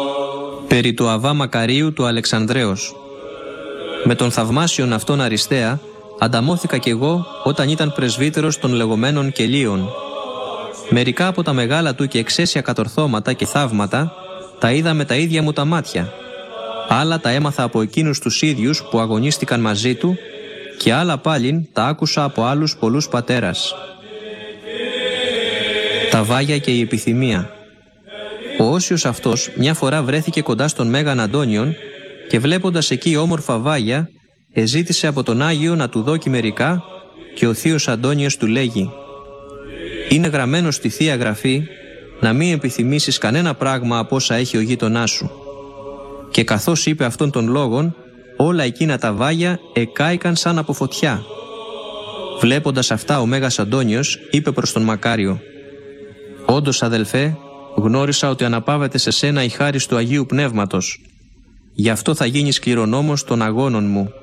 Περί του Αββά Μακαρίου του Αλεξανδρέως. Με τον θαυμάσιον αυτόν Αριστέα ανταμώθηκα κι εγώ όταν ήταν πρεσβύτερος των λεγόμενων Κελίων. Μερικά από τα μεγάλα του και εξαίσια κατορθώματα και θαύματα τα είδα με τα ίδια μου τα μάτια. Άλλα τα έμαθα από εκείνους τους ίδιους που αγωνίστηκαν μαζί του και άλλα πάλιν τα άκουσα από άλλους πολλούς πατέρας. Τα βάγια και η επιθυμία. Ο Όσιος αυτός μια φορά βρέθηκε κοντά στον Μέγαν Αντώνιον και βλέποντας εκεί όμορφα βάγια εζήτησε από τον Άγιο να του δώκει μερικά και ο θείος Αντώνιος του λέγει «Είναι γραμμένο στη Θεία Γραφή να μην επιθυμήσεις κανένα πράγμα από όσα έχει ο γείτονάς σου». Και καθώς είπε αυτόν τον λόγον, όλα εκείνα τα βάγια εκάηκαν σαν από φωτιά. Βλέποντας αυτά ο Μέγας Αντώνιος είπε προς τον Μακάριο «Όντως αδελφέ, γνώρισα ότι αναπαύεται σε σένα η χάρις του Αγίου Πνεύματος. Γι' αυτό θα γίνεις κληρονόμος των αγώνων μου».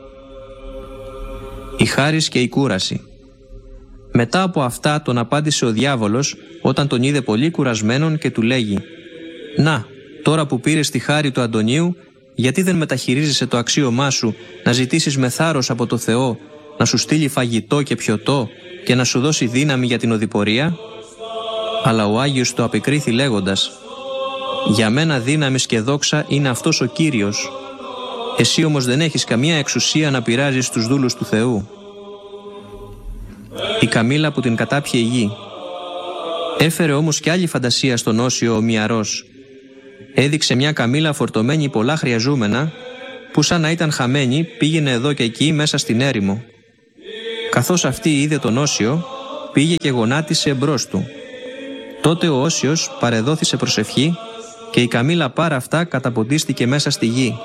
Η χάρις και η κούραση. Μετά από αυτά τον απάντησε ο διάβολος όταν τον είδε πολύ κουρασμένον και του λέγει «Να, τώρα που πήρες τη χάρη του Αντωνίου, γιατί δεν μεταχειρίζεσαι το αξίωμά σου να ζητήσεις με θάρρος από το Θεό να σου στείλει φαγητό και πιωτό και να σου δώσει δύναμη για την οδηπορία?» Αλλά ο Άγιος του απεκρίθη λέγοντας «Για μένα δύναμης και δόξα είναι αυτός ο Κύριος. Εσύ όμως δεν έχεις καμία εξουσία να πειράζεις τους δούλους του Θεού». Η καμήλα που την κατάπιε η γη. Έφερε όμως κι άλλη φαντασία στον Όσιο ο Μιαρός. Έδειξε μια καμήλα φορτωμένη πολλά χρειαζούμενα που σαν να ήταν χαμένη πήγαινε εδώ και εκεί μέσα στην έρημο. Καθώς αυτή είδε τον Όσιο, πήγε και γονάτισε εμπρός του. Τότε ο Όσιος παρεδόθησε προσευχή και η καμήλα πάρα αυτά καταποντίστηκε μέσα στη γη.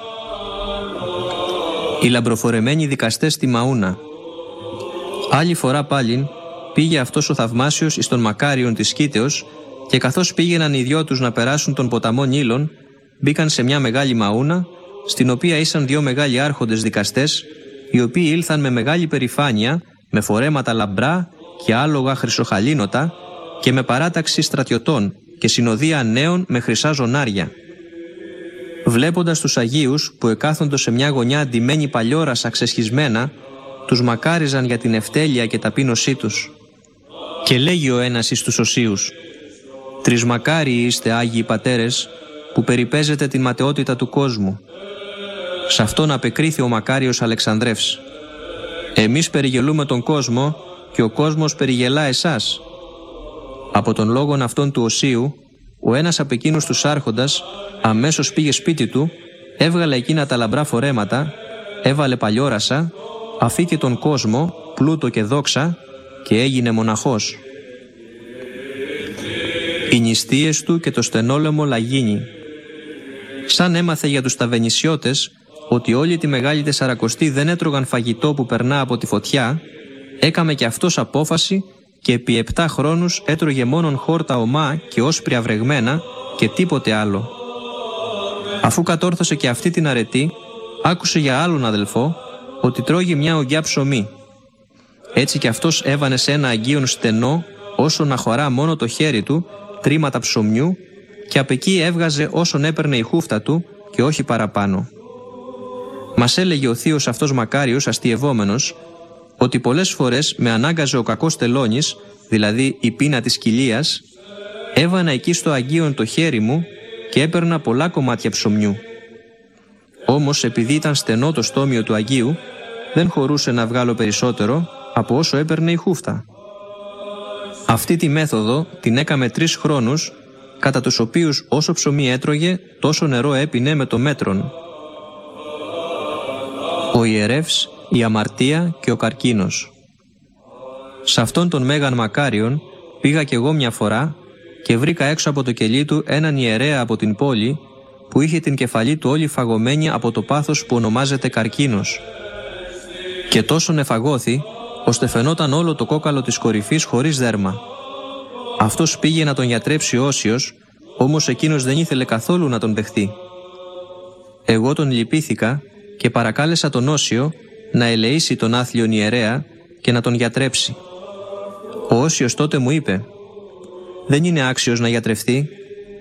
Οι λαμπροφορεμένοι δικαστές στη Μαούνα. Άλλη φορά πάλιν πήγε αυτός ο θαυμάσιος εις τον Μακάριον της Σκήτεως και καθώς πήγαιναν οι δυο τους να περάσουν τον ποταμό Νείλον, μπήκαν σε μια μεγάλη μαούνα, στην οποία ήσαν δυο μεγάλοι άρχοντες δικαστές, οι οποίοι ήλθαν με μεγάλη περηφάνεια, με φορέματα λαμπρά και άλογα χρυσοχαλίνοτα και με παράταξη στρατιωτών και συνοδεία νέων με χρυσά ζωνάρια. Βλέποντας τους Αγίους που εκάθοντο σε μια γωνιά αντιμένοι παλιόρασα ξεσχισμένα, τους μακάριζαν για την ευτέλεια και ταπείνωσή τους. Και λέγει ο ένας εις τους οσίους «Τρισμακάριοι είστε Άγιοι Πατέρες που περιπέζετε την ματαιότητα του κόσμου». Σ' αυτόν απεκρίθη ο Μακάριος Αλεξανδρεύς «Εμείς περιγελούμε τον κόσμο και ο κόσμος περιγελά εσάς». Από τον λόγον αυτόν του οσίου, ο ένας από εκείνους τους άρχοντας αμέσως πήγε σπίτι του, έβγαλε εκείνα τα λαμπρά φορέματα, έβαλε παλιόρασα, αφήκε τον κόσμο, πλούτο και δόξα και έγινε μοναχός. Οι νηστείες του και το στενόλεμο λαγίνη. Σαν έμαθε για τους ταβενισιώτες ότι όλη τη Μεγάλη Τεσσαρακοστή δεν έτρωγαν φαγητό που περνά από τη φωτιά, έκαμε και αυτός απόφαση και επί 7 χρόνους έτρωγε μόνον χόρτα ομά και όσπρια βρεγμένα και τίποτε άλλο. Αφού κατόρθωσε και αυτή την αρετή, άκουσε για άλλον αδελφό ότι τρώγει μια ογκιά ψωμί. Έτσι κι αυτός έβανε σε ένα αγγείον στενό όσο να χωρά μόνο το χέρι του τρίματα ψωμιού και απ' εκεί έβγαζε όσον έπαιρνε η χούφτα του και όχι παραπάνω. Μας έλεγε ο θείος αυτός Μακάριος αστιευόμενος ότι πολλές φορές με ανάγκαζε ο κακός τελώνης, δηλαδή η πείνα της κοιλίας, έβανα εκεί στο αγγείον το χέρι μου και έπαιρνα πολλά κομμάτια ψωμιού. Όμως επειδή ήταν στενό το στόμιο του Αγίου, δεν χωρούσε να βγάλω περισσότερο από όσο έπαιρνε η χούφτα. Αυτή τη μέθοδο την έκαμε 3 χρόνους, κατά τους οποίους όσο ψωμί έτρωγε, τόσο νερό έπινε με το μέτρον. Ο ιερεύς, η αμαρτία και ο καρκίνος. Σ' αυτόν τον Μέγαν Μακάριον πήγα κι εγώ μια φορά και βρήκα έξω από το κελί του έναν ιερέα από την πόλη που είχε την κεφαλή του όλη φαγωμένη από το πάθος που ονομάζεται καρκίνος. Και τόσον εφαγώθη, ώστε φαινόταν όλο το κόκαλο της κορυφής χωρίς δέρμα. Αυτός πήγε να τον γιατρέψει Όσιος, όμως εκείνος δεν ήθελε καθόλου να τον δεχτεί. Εγώ τον λυπήθηκα και παρακάλεσα τον Όσιο να ελεήσει τον άθλιον ιερέα και να τον γιατρέψει. Ο Όσιος τότε μου είπε «Δεν είναι άξιος να γιατρευτεί,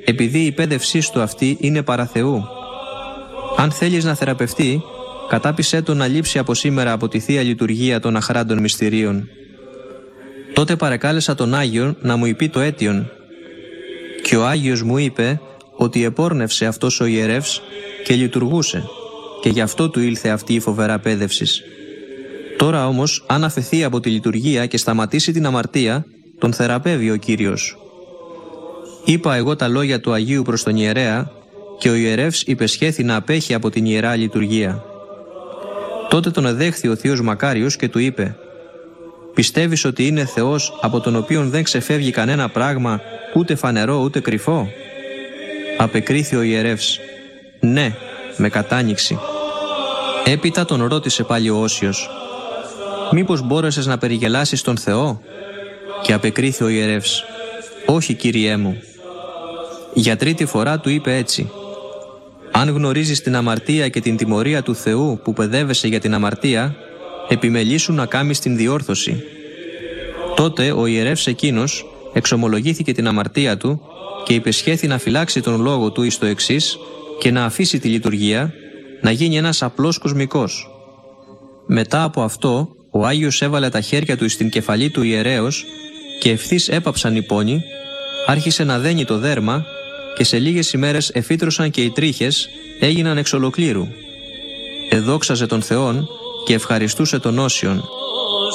επειδή η πέδευσή του αυτή είναι παρά Θεού. Αν θέλεις να θεραπευτεί, κατάπισέ τον να λείψει από σήμερα από τη Θεία Λειτουργία των αχράντων μυστηρίων. Τότε παρεκάλεσα τον Άγιον να μου υπεί το αίτιον. Και ο Άγιος μου είπε ότι επόρνευσε αυτός ο ιερεύς και λειτουργούσε, και γι' αυτό του ήλθε αυτή η φοβερά πέδευσης. Τώρα όμως, αν αφαιθεί από τη λειτουργία και σταματήσει την αμαρτία, τον θεραπεύει ο Κύριος. Είπα εγώ τα λόγια του Αγίου προς τον ιερέα, και ο ιερεύς υπεσχέθη να απέχει από την ιερά λειτουργία. Τότε τον εδέχθη ο θείος Μακάριος και του είπε: «Πιστεύεις ότι είναι Θεός από τον οποίον δεν ξεφεύγει κανένα πράγμα, ούτε φανερό ούτε κρυφό?» Απεκρίθη ο ιερεύς: «Ναι», με κατάνοιξη. Έπειτα τον ρώτησε πάλι ο Όσιος: «Μήπως μπόρεσες να περιγελάσεις τον Θεό?» Και απεκρίθη ο ιερεύς: «Όχι, Κύριέ μου». Για τρίτη φορά του είπε έτσι: «Αν γνωρίζεις την αμαρτία και την τιμωρία του Θεού που παιδεύεσαι για την αμαρτία, επιμελήσου να κάμεις την διόρθωση». Τότε ο ιερεύς εκείνος εξομολογήθηκε την αμαρτία του και υπεσχέθη να φυλάξει τον λόγο του εις το εξής και να αφήσει τη λειτουργία, να γίνει ένας απλός κοσμικός. Μετά από αυτό, ο Άγιος έβαλε τα χέρια του στην κεφαλή του ιερέως και ευθύς έπαψαν οι πόνοι, άρχισε να δένει το δέρμα και σε λίγες ημέρες εφύτρωσαν και οι τρίχες, έγιναν εξ ολοκλήρου. Εδόξαζε τον Θεόν και ευχαριστούσε τον Όσιον.